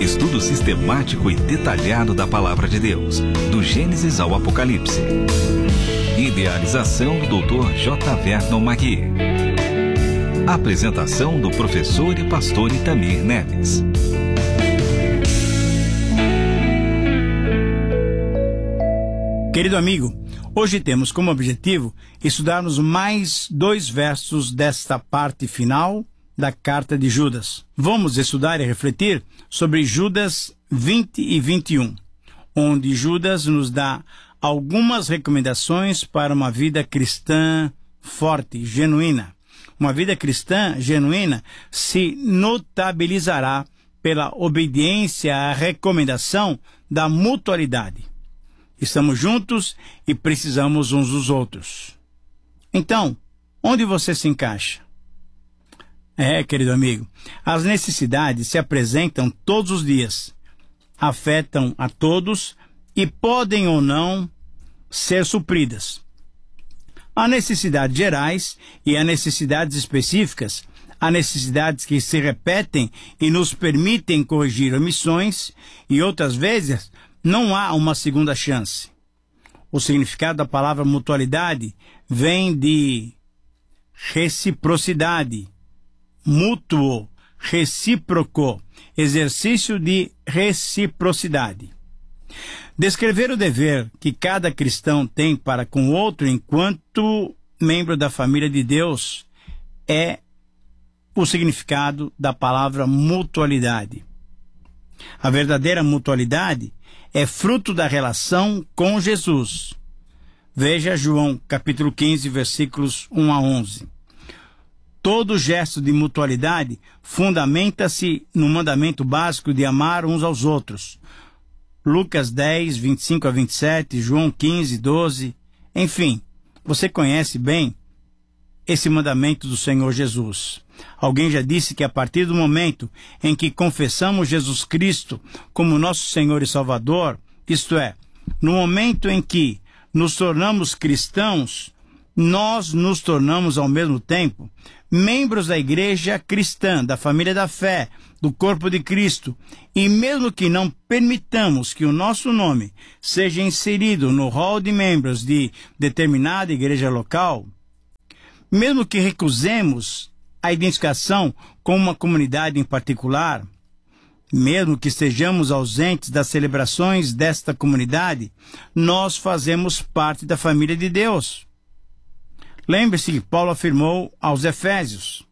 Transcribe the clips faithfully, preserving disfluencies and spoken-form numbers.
estudo sistemático e detalhado da Palavra de Deus, do Gênesis ao Apocalipse. Idealização do doutor J. Vernon Magui. Apresentação do professor e pastor Itamir Neves. Querido amigo, hoje temos como objetivo estudarmos mais dois versos desta parte final da carta de Judas. Vamos estudar e refletir sobre Judas vinte e vinte e um, onde Judas nos dá algumas recomendações para uma vida cristã forte, genuína. Uma vida cristã genuína se notabilizará pela obediência à recomendação da mutualidade. Estamos juntos e precisamos uns dos outros. Então, onde você se encaixa? É, querido amigo, as necessidades se apresentam todos os dias, afetam a todos e podem ou não ser supridas. Há necessidades gerais e há necessidades específicas, há necessidades que se repetem e nos permitem corrigir omissões e outras vezes não há uma segunda chance. O significado da palavra mutualidade vem de reciprocidade, mútuo, recíproco, exercício de reciprocidade. Descrever o dever que cada cristão tem para com o outro enquanto membro da família de Deus é o significado da palavra mutualidade. A verdadeira mutualidade é fruto da relação com Jesus. Veja João capítulo quinze, versículos um a onze. Todo gesto de mutualidade fundamenta-se no mandamento básico de amar uns aos outros. Lucas dez, vinte e cinco a vinte e sete, João quinze, doze, enfim, você conhece bem esse mandamento do Senhor Jesus. Alguém já disse que a partir do momento em que confessamos Jesus Cristo como nosso Senhor e Salvador, isto é, no momento em que nos tornamos cristãos, nós nos tornamos ao mesmo tempo membros da igreja cristã, da família da fé, do corpo de Cristo, e mesmo que não permitamos que o nosso nome seja inserido no rol de membros de determinada igreja local, mesmo que recusemos a identificação com uma comunidade em particular, mesmo que estejamos ausentes das celebrações desta comunidade, nós fazemos parte da família de Deus. Lembre-se que Paulo afirmou aos Efésios: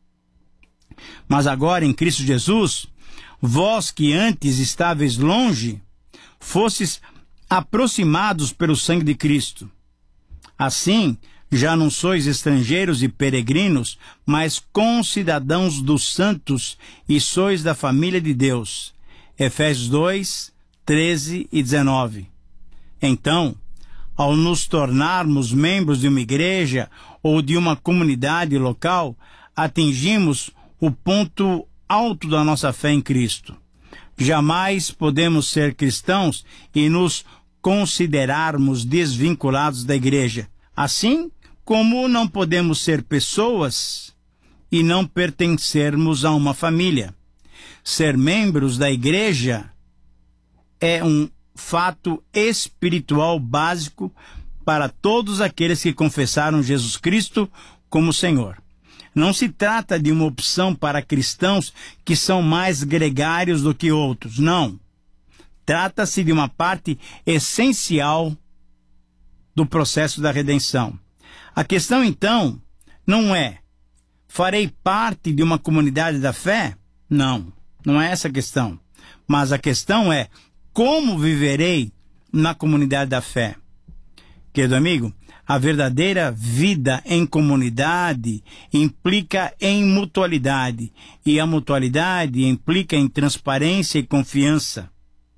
mas agora em Cristo Jesus, vós que antes estáveis longe, fostes aproximados pelo sangue de Cristo. Assim, já não sois estrangeiros e peregrinos, mas concidadãos dos santos e sois da família de Deus. Efésios dois, treze e dezenove. Então, ao nos tornarmos membros de uma igreja ou de uma comunidade local, atingimos o ponto alto da nossa fé em Cristo. Jamais podemos ser cristãos e nos considerarmos desvinculados da igreja. Assim como não podemos ser pessoas e não pertencermos a uma família. Ser membros da igreja é um fato espiritual básico para todos aqueles que confessaram Jesus Cristo como Senhor. Não se trata de uma opção para cristãos que são mais gregários do que outros, não. Trata-se de uma parte essencial do processo da redenção. A questão, então, não é: farei parte de uma comunidade da fé? Não, não é essa a questão. Mas a questão é: como viverei na comunidade da fé? Querido amigo, a verdadeira vida em comunidade implica em mutualidade, e a mutualidade implica em transparência e confiança.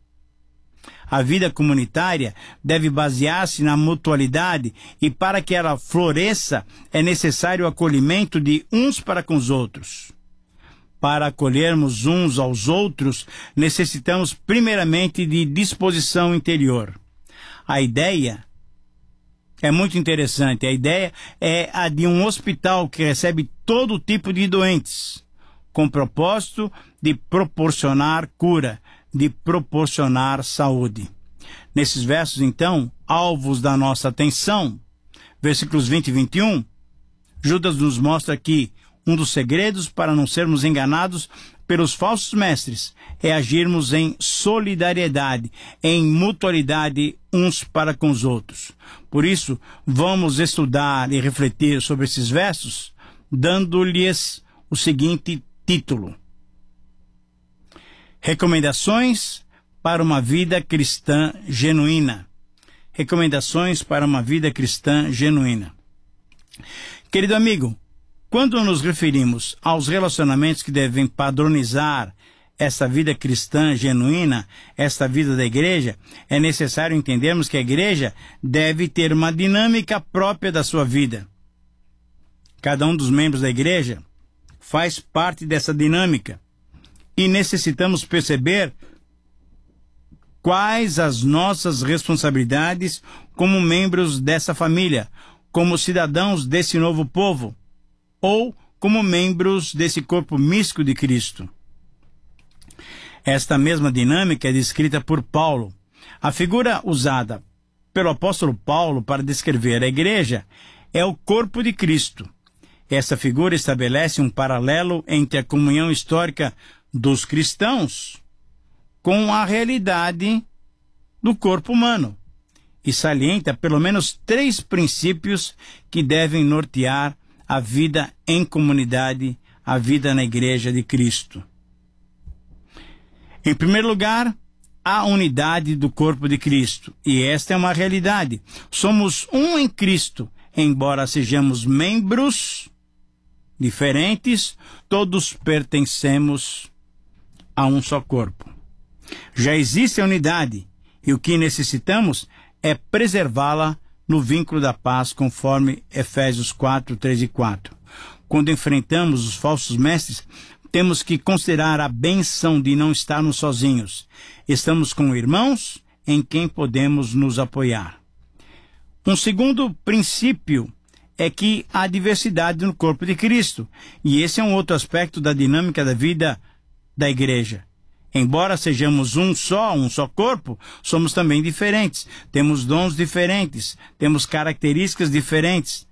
A vida comunitária deve basear-se na mutualidade e para que ela floresça é necessário o acolhimento de uns para com os outros. Para acolhermos uns aos outros, necessitamos primeiramente de disposição interior. A ideia é muito interessante. A ideia é a de um hospital que recebe todo tipo de doentes, com o propósito de proporcionar cura, de proporcionar saúde. Nesses versos, então, alvos da nossa atenção, versículos vinte e vinte e um, Judas nos mostra que um dos segredos para não sermos enganados pelos falsos mestres é agirmos em solidariedade, em mutualidade uns para com os outros. Por isso, vamos estudar e refletir sobre esses versos, dando-lhes o seguinte título: Recomendações para uma vida cristã genuína. Recomendações para uma vida cristã genuína. Querido amigo, quando nos referimos aos relacionamentos que devem padronizar esta vida cristã genuína, esta vida da igreja, é necessário entendermos que a igreja deve ter uma dinâmica própria da sua vida. Cada um dos membros da igreja faz parte dessa dinâmica e necessitamos perceber quais as nossas responsabilidades como membros dessa família, como cidadãos desse novo povo, ou como membros desse corpo místico de Cristo. Esta mesma dinâmica é descrita por Paulo. A figura usada pelo apóstolo Paulo para descrever a igreja é o corpo de Cristo. Essa figura estabelece um paralelo entre a comunhão histórica dos cristãos com a realidade do corpo humano e salienta pelo menos três princípios que devem nortear a vida em comunidade, a vida na igreja de Cristo. Em primeiro lugar, a unidade do corpo de Cristo, e esta é uma realidade. Somos um em Cristo, embora sejamos membros diferentes, todos pertencemos a um só corpo. Já existe a unidade, e o que necessitamos é preservá-la no vínculo da paz, conforme Efésios quatro, três e quatro. Quando enfrentamos os falsos mestres, temos que considerar a bênção de não estarmos sozinhos. Estamos com irmãos em quem podemos nos apoiar. Um segundo princípio é que há diversidade no corpo de Cristo, e esse é um outro aspecto da dinâmica da vida da igreja. Embora sejamos um só, um só corpo, somos também diferentes. Temos dons diferentes, temos características diferentes.